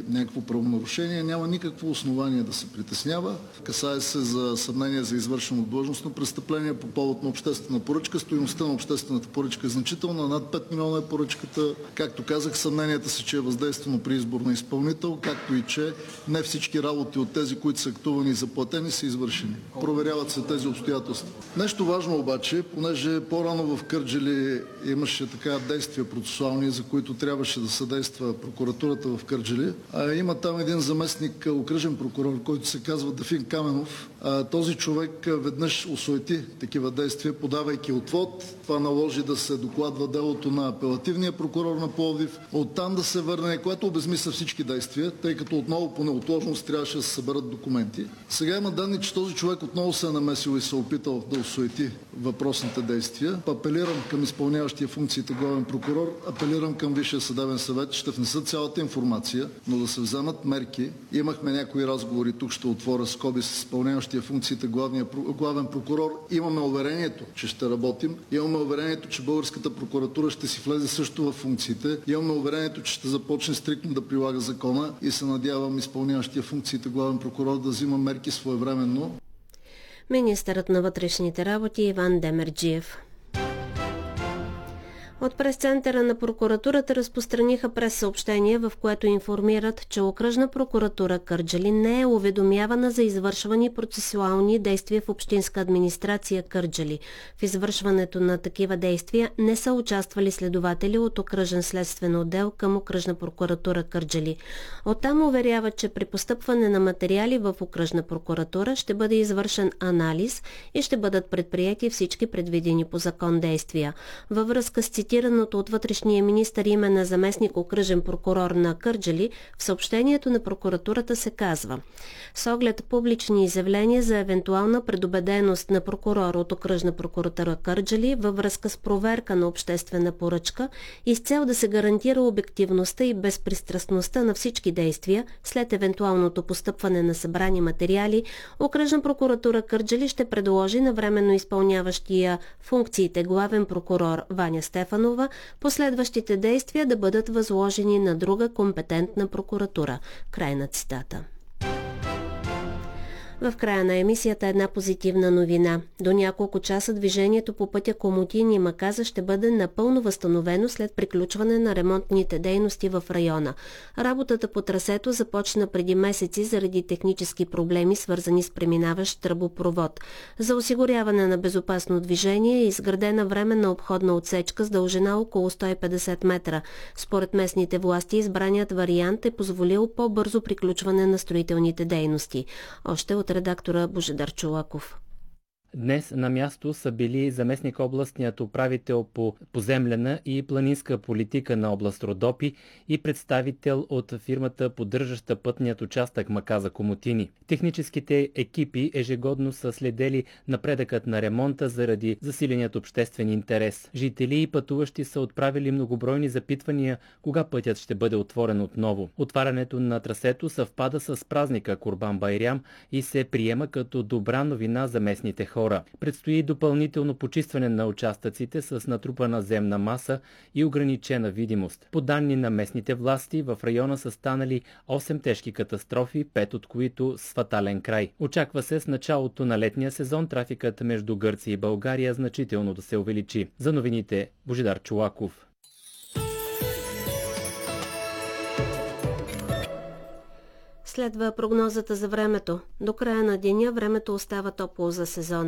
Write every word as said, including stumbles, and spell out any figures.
някакво правонарушение, няма никакво основание да се притеснява. Касае се за съмнение за извършено длъжностно престъпление по повод на обществена поръчка. Стойността на обществената поръчка е значителна, над пет милиона е поръчката. Както казах, съмненията си, че е въздействано при избор на изпълнител, както и че не всички работи от тези, които са актувани и заплатени, са извършени. Проверяват се тези обстоятелства. Нещо важно обаче, понеже по-рано в Кърджали имаше така действия процесуални, за които трябваше да съдейства прокуратурата в Кърджали. А има там един заместник окръжен прокурор, който се казва Дафин Каменов. А, този човек веднъж осуети такива действия, подавайки отвод. Това наложи да се докладва делото на апелативния прокурор на Пловдив. Оттам да се върне, което обезмисля всички действия, тъй като отново по неотложност трябваше да се съберат документи. Сега има данни, че този човек отново се е намесил и се е опитал да осуети въпросните действия. Апелирам към изпълняващия функциите главен прокурор, апелирам към Висшия съдебен съвет, ще внесат цялата информация, но да се вземат мерки. Имахме някои разговори, тук ще отворя скоби с изпълняващия функциите главния, главен прокурор. Имаме уверението, че ще работим. Имаме уверението, че българската прокуратура ще си влезе също в функциите. Имаме уверението, че ще започне стриктно да прилага закона и се надявам изпълняващия функциите главен прокурор да взима мерки своевременно. Министърът на вътрешните работи Иван Демерджиев. От пресцентъра на прокуратурата разпространиха прес-съобщение, в което информират, че Окръжна прокуратура Кърджали не е уведомявана за извършвани процесуални действия в Общинска администрация Кърджали. В извършването на такива действия не са участвали следователи от Окръжен следствен отдел към Окръжна прокуратура Кърджали. Оттам уверяват, че при постъпване на материали в Окръжна прокуратура ще бъде извършен анализ и ще бъдат предприети всички предвидени по закон действия. Във връзка с цитираното от вътрешния министър име на заместник окръжен прокурор на Кърджали, в съобщението на прокуратурата се казва: с оглед публични изявления за евентуална предубеденост на прокурор от Окръжна прокуратура Кърджали във връзка с проверка на обществена поръчка и с цел да се гарантира обективността и безпристрастността на всички действия след евентуалното постъпване на събрани материали, Окръжна прокуратура Кърджали ще предложи на временно изпълняващия функциите главен прокурор Ваня Стефанова последващите действия да бъдат възложени на друга компетентна прокуратура. Край на цитата. В края на емисията една позитивна новина. До няколко часа движението по пътя Комотини – Маказа ще бъде напълно възстановено след приключване на ремонтните дейности в района. Работата по трасето започна преди месеци заради технически проблеми, свързани с преминаващ тръбопровод. За осигуряване на безопасно движение е изградена временна обходна отсечка с дължина около сто и петдесет метра. Според местните власти избраният вариант е позволил по-бързо приключване на строителните дейности. Още от редактора Божидар Чолаков. Днес на място са били заместник областният управител по поземлена и планинска политика на област Родопи и представител от фирмата, поддържаща пътният участък Маказа – Комотини. Техническите екипи ежегодно са следели напредъкът на ремонта заради засиленият обществен интерес. Жители и пътуващи са отправили многобройни запитвания кога пътят ще бъде отворен отново. Отварянето на трасето съвпада с празника Курбан Байрам и се приема като добра новина за местните хора. Предстои допълнително почистване на участъците с натрупана земна маса и ограничена видимост. По данни на местните власти, в района са станали осем тежки катастрофи, пет от които с фатален край. Очаква се с началото на летния сезон трафикът между Гърция и България значително да се увеличи. За новините Божидар Чолаков. Следва прогнозата за времето. До края на деня времето остава топло за сезон.